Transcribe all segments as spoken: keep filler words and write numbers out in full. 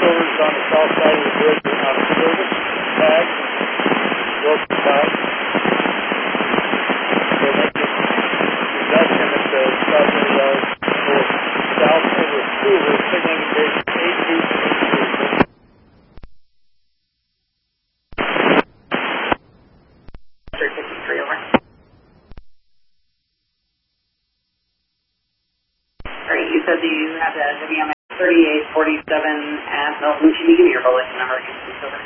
crossovers on the south side of the bridge are out of service. Tag. Broken tag. They're making reduction at the southern yard for south over Hoover, signaling station eight two three. fifty-three, over. Alright, you said that you had a W M X thirty-eight forty-seven at Milton. Can you give me your bulletin number again, please, over?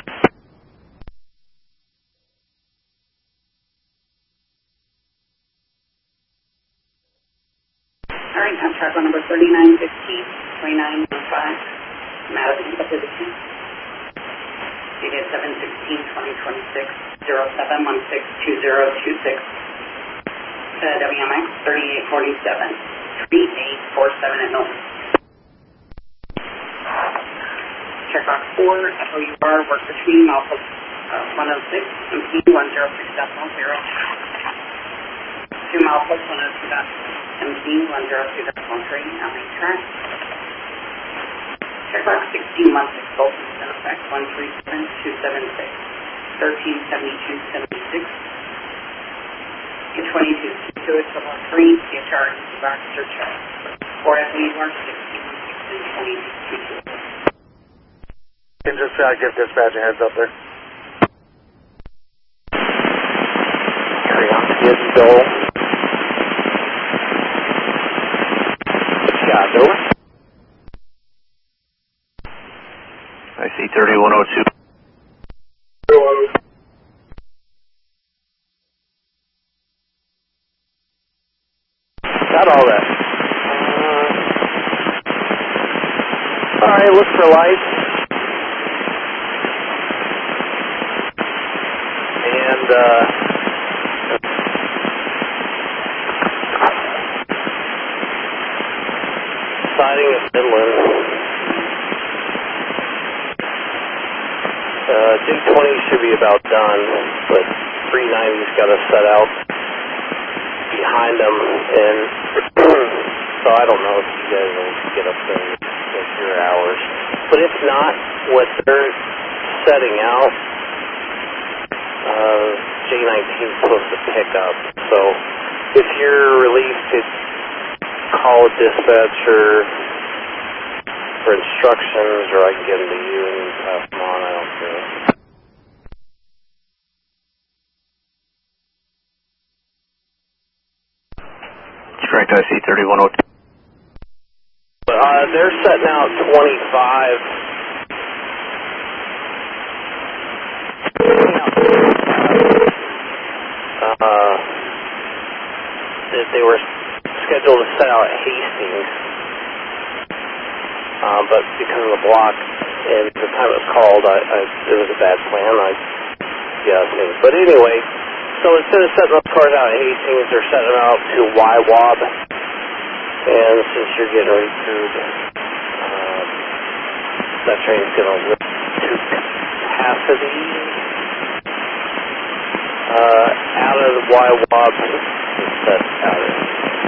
Alright, I'm track on number thirty-nine fifteen, twenty-nine five, Madison Subdivision. Dated seven sixteen twenty twenty-six, zero seven one six two zero two six. Uh, W M X thirty-eight forty-seven, three eight four seven at Milton. Check box four, F O U R, work between Alpha uh, one oh six, M P one oh six decimal zero. Two Alpha one oh two dot M P one oh two decimal three, on the track. Check box sixteen months exultant in effect, one three seven two seven six, thirteen seventy-two seventy-six. twenty-two two double three, C H R, box surcharge. four F O U R, sixteen sixteen twenty-two two. Can just uh, give dispatch a heads up there. Carry on to get Dole. Scott, over. I see thirty-one oh two. Got all that. Uh, Alright, look for lights. And, uh, siding of Midland. Uh, Dig twenty should be about done, but three ninety's got to set out behind them, and so I don't know if you guys will get up there with your hours. But if not, what they're setting out, uh, J nineteen is supposed to pick up. So if you're relieved to call a dispatcher for instructions, or I can get them to you and pass them on, I don't care. Correct, I see thirty-one oh two. Uh, they're setting out twenty-five. Uh, that they were scheduled to set out at Hastings, uh, but because of the block and the time it was called, I, I, it was a bad plan. I guess, but anyway. So instead of setting up cars out at Hastings, they're setting them out to Y WAB. And since you're getting ready through, uh, that train's going to lift to capacity uh, out of the Y WAB and set out of